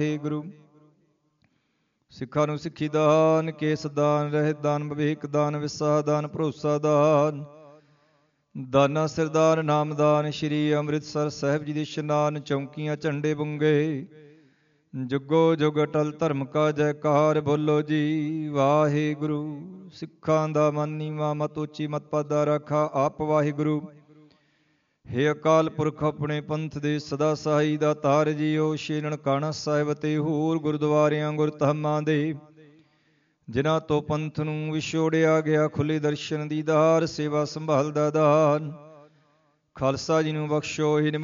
ਵਾਹਿਗੁਰੂ। ਸਿੱਖਾਂ ਨੂੰ ਸਿੱਖੀ ਦਾਨ, ਕੇਸ ਦਾਨ, ਰਹਿਤ ਦਾਨ, ਵਿਵੇਕ ਦਾਨ, ਵਿਸਾਹ ਦਾਨ, ਭਰੋਸਾ ਦਾਨ, ਦਾਨਾ ਸਿਰਦਾਨ, ਨਾਮਦਾਨ। ਸ਼੍ਰੀ ਅੰਮ੍ਰਿਤਸਰ ਸਾਹਿਬ ਜੀ ਦੇ ਇਸ਼ਨਾਨ, ਚੌਂਕੀਆਂ, ਝੰਡੇ ਬੁੰਗੇ, ਜੁਗੋ ਜੁਗ ਅਟਲ ਧਰਮ ਕਾ ਜੈਕਾਰ। ਬੋਲੋ ਜੀ ਵਾਹਿਗੁਰੂ। ਸਿੱਖਾਂ ਦਾ ਮਨ ਨੀਵਾਂ, ਮਤ ਉੱਚੀ, ਮਤ ਪਾਦਾ ਰਾਖਾ ਆਪ ਵਾਹਿਗੁਰੂ। ਹੇ ਅਕਾਲ ਪੁਰਖ ਆਪਣੇ ਪੰਥ ਦੇ ਸਦਾ ਸਹਾਈ ਦਾਤਾਰ ਜੀਓ। ਸ਼੍ਰੀ ਨਨਕਾਣਾ ਸਾਹਿਬ ਅਤੇ ਹੋਰ ਗੁਰਦੁਆਰਿਆਂ ਗੁਰਧਾਮਾਂ ਦੇ ਜਿਨ੍ਹਾਂ ਤੋਂ ਪੰਥ ਨੂੰ ਵਿਛੋੜਿਆ ਗਿਆ, ਖੁੱਲੇ ਦਰਸ਼ਨ ਦੀਦਾਰ, ਸੇਵਾ ਸੰਭਾਲ ਦਾ ਦਾਨ। ਖਾਲਸਾ ਜੀ ਨੂੰ ਬਖਸ਼ੋ।